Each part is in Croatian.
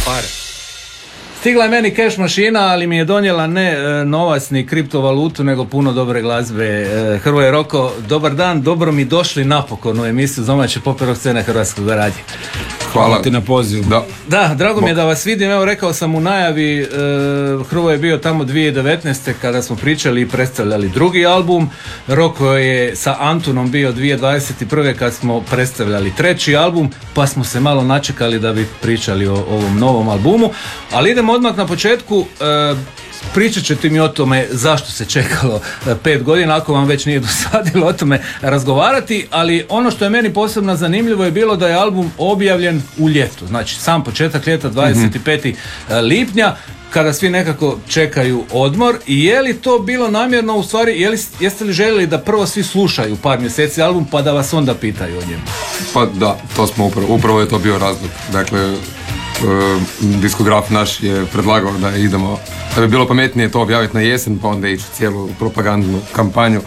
pare. Stigla je meni cash mašina, ali mi je donijela ne novac ni kriptovalutu, nego puno dobre glazbe. Hrvoje Roko, dobar dan, dobro mi došli napokon u emisiju domaće pop rock scene Hrvatskog radija. Hvala ti na pozivu. Da, drago mi je da vas vidim. Evo, rekao sam u najavi, Hrvoje je bio tamo 2019. kada smo pričali i predstavljali drugi album. Roko je sa Antunom bio 2021. kad smo predstavljali treći album, pa smo se malo načekali da bi pričali o ovom novom albumu. Ali idemo odmah na početku. Pričat ćete mi o tome zašto se čekalo 5 godina, ako vam već nije dosadilo o tome razgovarati, ali ono što je meni posebno zanimljivo je bilo da je album objavljen u ljetu, znači sam početak ljeta 25. lipnja, kada svi nekako čekaju odmor. I je li to bilo namjerno, u stvari, jeste li željeli da prvo svi slušaju par mjeseci album pa da vas onda pitaju o njemu? Pa da, to smo upravo je to bio razlog. Dakle, diskograf naš je predlagao da idemo, da bi bilo pametnije to objaviti na jesen, pa onda ići cijelu propagandnu kampanju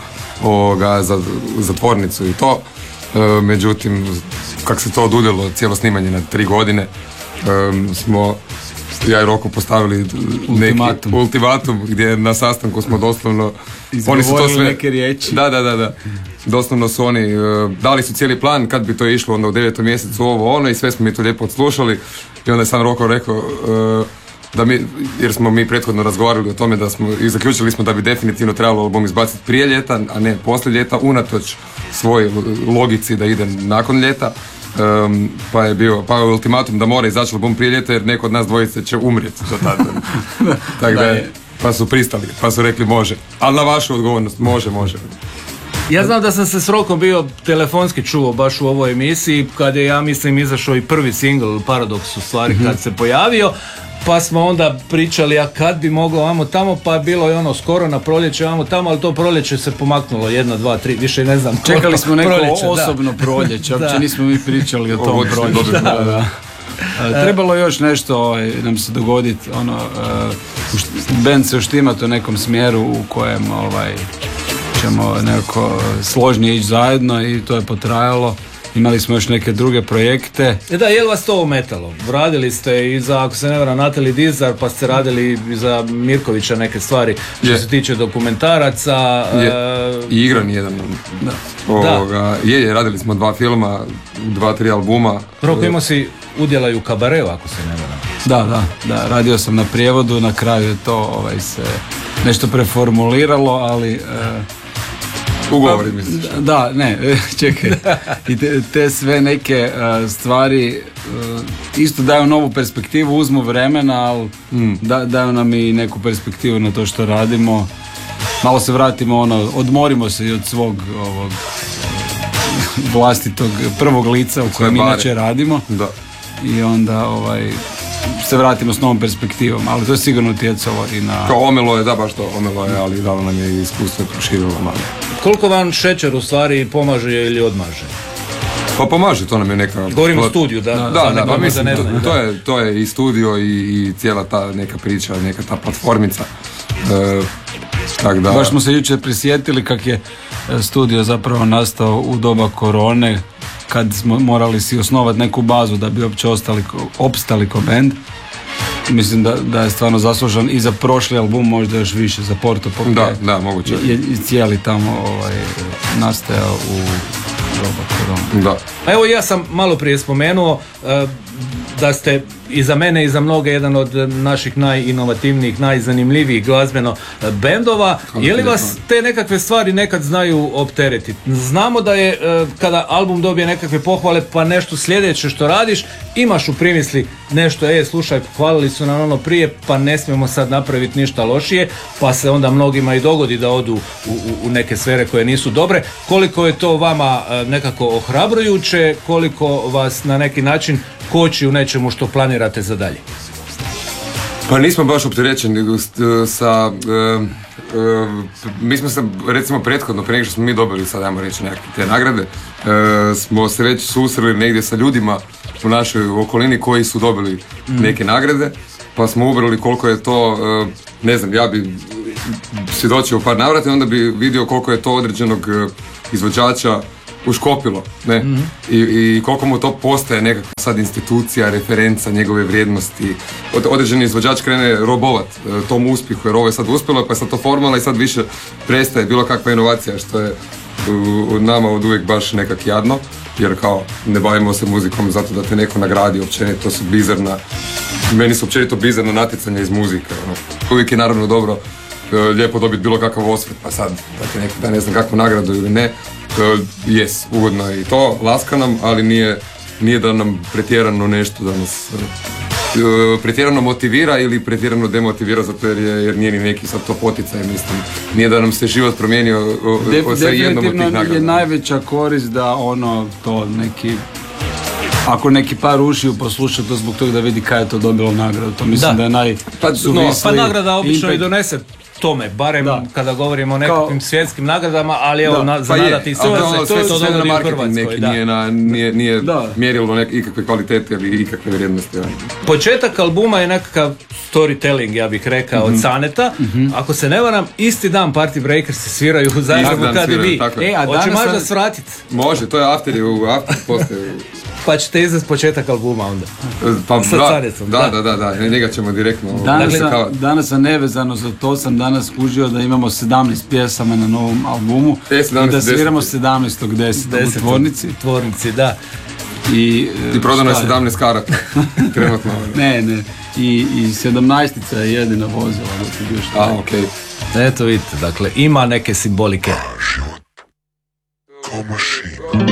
za tvornicu i to. Međutim, kako se to oduljilo, cijelo snimanje na 3 godine, smo ja i Roko postavili ultimatum gdje na sastanku smo doslovno izgovorili neke riječi. Da. Doslovno su oni dali su cijeli plan kad bi to išlo onda u 9. mjesecu ovo i sve smo mi to lijepo odslušali i onda je sam Roko rekao da mi, jer smo mi prethodno razgovarali o tome i zaključili smo da bi definitivno trebalo album izbaciti prije ljeta, a ne poslije ljeta, unatoč svojoj logici da ide nakon ljeta. Pa je ultimatum da mora izaći album prije ljeta jer neko od nas dvojice će umrijeti do tada. Tako da pa su pristali, pa su rekli može, ali na vašu odgovornost može. Ja znam da sam se s Rokom bio telefonski čuo baš u ovoj emisiji kad je, ja mislim, izašao i prvi single Paradoks, u stvari, kad se pojavio, pa smo onda pričali, a kad bi moglo vamo tamo, pa bilo je skoro na proljeće vamo tamo, ali to proljeće se pomaknulo 1, 2, 3, više ne znam. Čekali smo neko osobno proljeće, uopće nismo mi pričali o tom proljeću. Trebalo još nešto nam se dogoditi, band se uštimati u nekom smjeru u kojem ćemo nekako složnije ići zajedno i to je potrajalo. Imali smo još neke druge projekte. Da, je li vas to ometalo? Radili ste i za, ako se ne varam, Natali Dizar, pa ste radili i za Mirkovića neke stvari što se tiče dokumentaraca. I igran jedan. Radili smo 2 filma, 2-3 albuma. Roko, imao si udjela i u Kabareu, ako se ne varam. Da, radio sam na prijevodu, na kraju je to se nešto preformuliralo, ali... Ugovori misliš? Da, čekaj. I te sve neke stvari isto daju novu perspektivu, uzmu vremena, ali daju nam i neku perspektivu na to što radimo. Malo se vratimo, odmorimo se i od svog vlastitog prvog lica u kojem inače radimo. Da. I onda se vratimo s novom perspektivom, ali to je sigurno utjecalo i na... Kao omelo je, ali dalo nam je i iskustvo proširilo malo. Koliko vam šećer u stvari pomaže ili odmaže? Pa pomaže, to nam je neka... Govorimo o studiju, da. Pa mislim, to je i studio i cijela ta neka priča, neka ta platformica. Baš smo se jučer prisjetili kak je studio zapravo nastao u doba korone, kad smo morali si osnovati neku bazu da bi uopće opstali ko band. Mislim da je stvarno zaslužan i za prošli album, možda još više za Porto Pop. Da, moguće. Je cijeli tamo nastajao u doba korona. Da. Evo, ja sam malo prije spomenuo da ste i za mene i za mnoge jedan od naših najinovativnijih, najzanimljivijih glazbeno bendova. Je li vas te nekakve stvari nekad znaju opteretiti? Znamo da je kada album dobije nekakve pohvale, pa nešto sljedeće što radiš, imaš u primisli nešto, slušaj, hvalili su nam ono prije, pa ne smijemo sad napraviti ništa lošije, pa se onda mnogima i dogodi da odu u neke sfere koje nisu dobre. Koliko je to vama nekako ohrabrujuće, koliko vas na neki način koči u nečemu što planirate za dalje? Pa nismo baš opterećeni sa... mi smo se, recimo, prethodno, prije nego što smo mi dobili, sad ajmo reći, nekakve te nagrade, smo se već susreli negdje sa ljudima u našoj okolini koji su dobili neke nagrade, pa smo ubrali koliko je to, ne znam, ja bi svjedočio u par navrata i onda bi vidio koliko je to određenog izvođača uškopilo, ne? I koliko mu to postaje nekakva sad institucija, referenca njegove vrijednosti. Određeni izvođač krene robovat tom uspjehu, jer ovo je sad uspjelo, pa je sad to formalno i sad više prestaje bilo kakva inovacija, što je nama od uvijek baš nekak jadno, jer kao ne bavimo se muzikom zato da te neko nagradi, općenito to su meni su općenito bizarno natjecanje iz muzike. Uvijek je naravno dobro, lijepo dobiti bilo kakav osvrt, pa sad da neko da ne znam kakvu nagradu ili ne, ugodno je i to, laska nam, ali nije da nam pretjerano nešto da nas pretjerano motivira ili pretjerano demotivira, zato jer nije ni neki sad to poticaj, mislim. Nije da nam se život promijenio sa jednom od tih nagrada. Definitivno je najveća korist da to neki, ako neki par ušiju posluša to zbog toga da vidi kada je to dobilo nagradu, to mislim da je najsuvisliji. Pa nagrada obično i donese tome, barem kada govorimo o nekakvim svjetskim nagradama, ali evo za nadati sve to dobili u Hrvatskoj. Nije mjerilo ikakve kvalitete ili ikakve vrijednosti. Početak albuma je nekakav storytelling, ja bih rekao, od Saneta. Ako se ne varam, isti dan Party Breakers sviraju u Zagrebu kad i vi. Hoće možda svratiti? Može, to je after postoje. Pa ćete izvesti početak albuma onda. Pa da, njega ćemo direktno. Danas sam nevezano za to, sam danas skužio da imamo 17 pjesama na novom albumu i da sviramo 17.10. u Tvornici, da. I prodano je 17 karata, trenutno. Ne, i 17-ica je jedina vozila. Okej. Eto vidite, dakle, ima neke simbolike.